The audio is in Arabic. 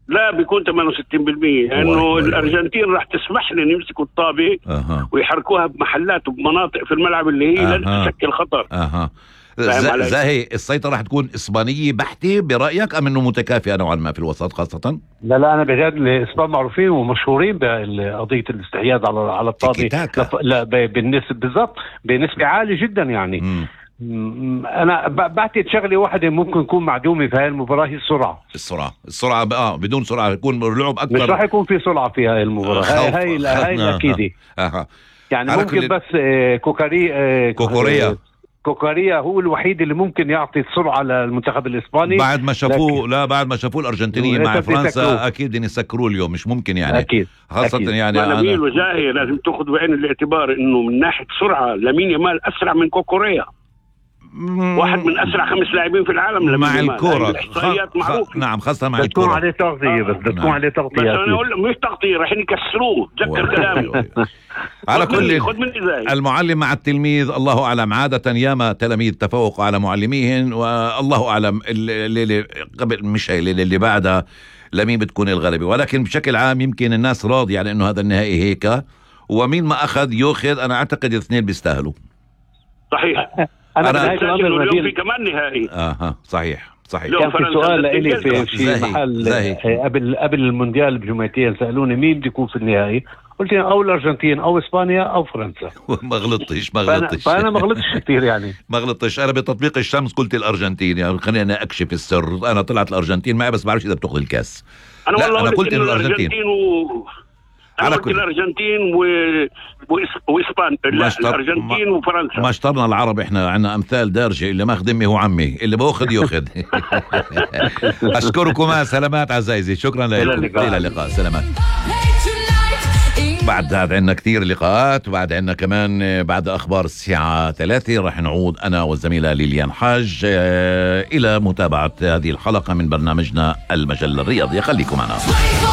لا بيكون 68%، لانه الارجنتين راح تسمح لهم يمسكوا الطابه ويحركوها بمحلات وبمناطق في الملعب اللي هي لن تشكل خطر. زاهي السيطرة راح تكون إسبانية بحتة برأيك أم أنه متكافئة نوعا ما في الوسط خاصة؟ لا أنا بجد الإسبان معروفين ومشهورين بقضية الاستحياذ على الطابة. لا بالنسبة بالضبط بنسبة عالية جدا يعني. أنا بعتقد شغلة واحدة ممكن تكون معدومة في هاي المباراة، هي السرعة بدون سرعة يكون اللعب أكثر، مش راح يكون في سرعة في هاي المباراة. هاي الأكيدة يعني ممكن بس كوكوريا هو الوحيد اللي ممكن يعطي السرعة للمنتخب الإسباني بعد ما شافوه. بعد ما شافوه الأرجنتينيين مع فرنسا أكيد يسكروه اليوم، مش ممكن يعني أكيد خاصة أكيد. يعني نبيل وزاهي لازم تأخذ بعين الاعتبار إنه من ناحية سرعة لامين يامال أسرع من كوكوريا، واحد من أسرع 5 لاعبين في العالم مع الكرة. الإحصائيات معروفة. نعم خاصة مع الكرة. بتكون عليه تغطية بتكون عليه تغطية. بس أنا أقول مش تغطية، راح يكسروه. تذكر كلامي. على كل المعلم مع التلميذ الله أعلم. عادة ياما تلاميذ تفوقوا على معلميهم، والله أعلم اللي قبل مش هي اللي بعدها لمين بتكون الغلبة، ولكن بشكل عام يمكن الناس راضية على إنه هذا النهائي هيك، ومين ما أخذ يأخذ. أنا أعتقد 2 بيستاهلوا. صحيح. أنا اليوم في كمان نهائي. صحيح. كان في سؤال لإلي في محل قبل المونديال بجمعتين سألوني مين بده يكون في النهائي، قلت أو الأرجنتين أو إسبانيا أو فرنسا. ما غلطتش فأنا ما غلطتش كثير يعني. ما غلطتش. أنا بتطبيق الشمس قلت الأرجنتين، يعني خلينا أكشف السر. أنا طلعت الأرجنتين معي، بس بعرفش إذا بتأخذ الكاس. أنا قلت إنه الأرجنتين على كل الأرجنتين وإسبانيا. الأرجنتين وفرنسا. ما اشترنا العرب، إحنا عنا أمثال دارجة، اللي ماخذ أمي هو عمي، اللي بأخذ يأخذ. أشكركم، سلامات عزائزي، شكرا لكم. إلى اللقاء، سلامات. بعد هذا عندنا كثير لقاءات، وبعد عندنا كمان بعد أخبار الساعة 3 راح نعود أنا والزميلة ليليان حاج إلى متابعة هذه الحلقة من برنامجنا المجلة الرياضية. خليكم معنا.